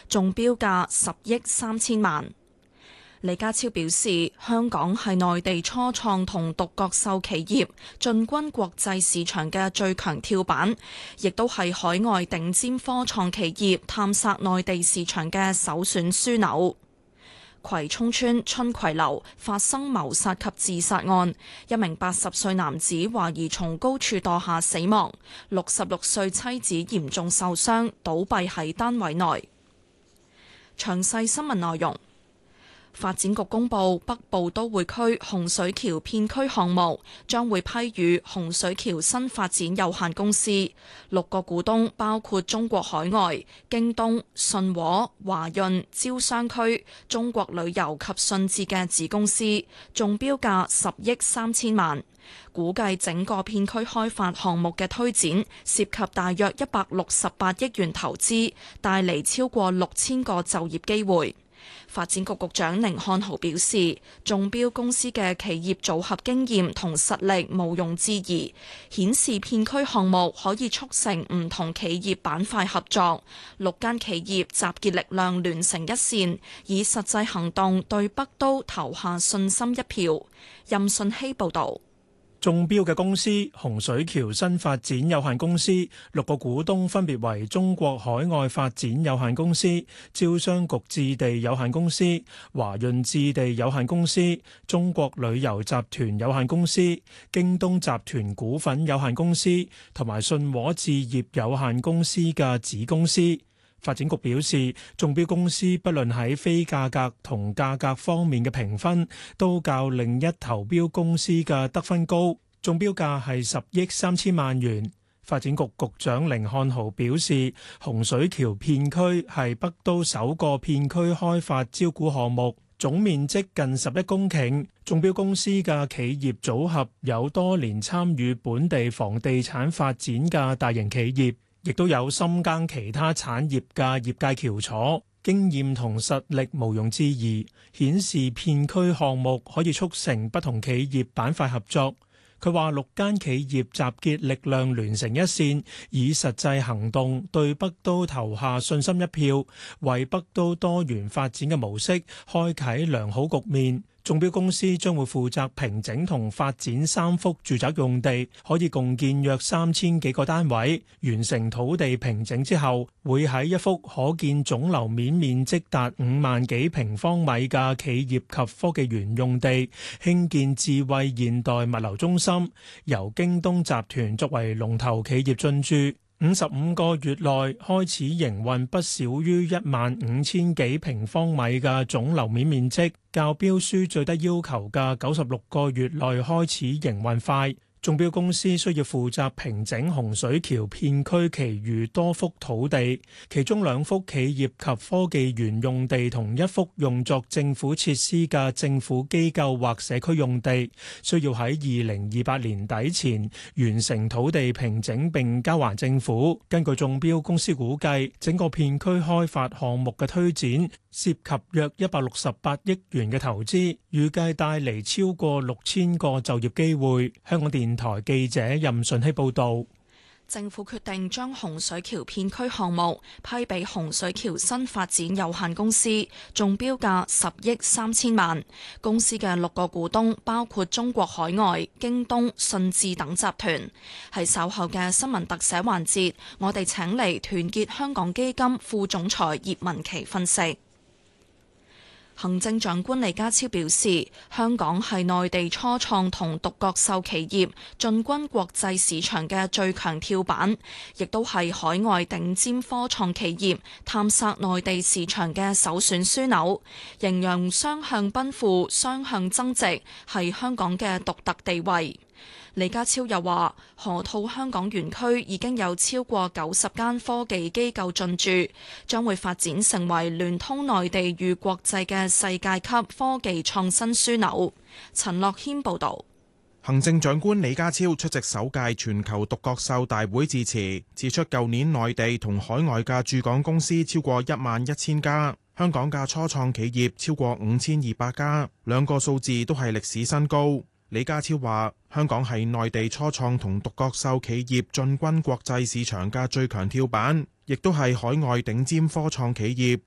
中標價10億3千萬。李家超表示，香港係內地初創同獨角獸企業進軍國際市場嘅最強跳板，亦都係海外頂尖科創企業探索內地市場嘅首選樞紐。葵涌村春葵樓發生謀殺及自殺案，一名80歲男子懷疑從高處墮下死亡，66歲妻子嚴重受傷，倒斃喺單位內。詳細新聞內容。發展局公布，北部都會區洪水橋片區項目將會批予洪水橋新發展有限公司，6個股東包括中國海外、京東、信和、華潤、招商區、中國旅遊及信置嘅子公司，中標價10億3千萬。估計整個片區開發項目嘅推展涉及大約168億元投資，帶嚟超過6000個就業機會。發展局局長甯漢豪表示，中標公司嘅企業組合經驗同實力毋庸置疑，顯示片區項目可以促成唔同企業板塊合作，6間企業集結力量聯成一線，以實際行動對北都投下信心一票。任信希報導。 中標嘅公司洪水橋新發展有限公司，6個股東分別為中國海外發展有限公司、招商局置地有限公司、華潤置地有限公司、中國旅遊集團有限公司、京東集團股份有限公司同埋信和置業有限公司嘅子公司。發展局表示，中標公司不論喺非價格同價格方面嘅評分，都較另一投標公司嘅得分高，中標價係10億3千萬元。發展局局長甯漢豪表示，洪水橋片區係北都首個片區開發招股項目，總面積近11公頃。中標公司嘅企業組合有多年參與本地房地產發展嘅大型企業，亦都有深耕其他產業嘅業界翹楚，經驗同實力毋庸置疑，顯示片區項目可以促成不同企業板塊合作。佢話6間企業集結力量聯成一線，以實際行動對北都投下信心一票，為北都多元發展嘅模式開啟良好局面。中標公司將會負責平整同發展3幅住宅用地，可以共建約3000幾個單位。完成土地平整之後，會喺一幅可建總樓面面積達5萬幾平方米嘅企業及科技園用地，興建智慧現代物流中心，由京東集團作為龍頭企業進駐。55個月內開始營運不少於15000幾平方米嘅總樓面面積，較標書最低要求嘅96個月內開始營運快。中標公司需要負責平整洪水橋片區其餘多幅土地，其中2幅企業及科技園用地同1幅用作政府設施嘅政府機構或社區用地，需要喺2028年底前完成土地平整並交還政府。根據中標公司估計，整個片區開發項目嘅推展涉及約168億元嘅投資，預計帶嚟超過6000個就業機會。香港電台記者任順希報道。 政府決定將洪水橋片區項目批俾洪水橋新發展有限公司，中標價10億3千萬。公司嘅6個股東包括中國海外、京東、信置等集團。喺稍後嘅新聞特寫環節，我哋請嚟團結香港基金副總裁葉文琪分析。行政長官李家超表示，香港係內地初創同獨角獸企業進軍國際市場嘅最強跳板，亦都係海外頂尖科創企業探索內地市場嘅首選樞紐，形容雙向奔赴、雙向增值係香港嘅獨特地位。李家超又話，河套香港園區已經有超過90間科技機構進駐，將會發展成為聯通內地與國際嘅世界級科技創新樞紐。陳樂謙報導。 行政長官李家超出席首屆全球獨角獸大會致辭，指出舊年內地同海外嘅駐港公司超過11000家，香港嘅初創企業超過5200家，兩個數字都係歷史新高。李家超話，香港係內地初創同獨角獸企業進軍國際市場嘅最強跳板，亦都係海外頂尖科創企業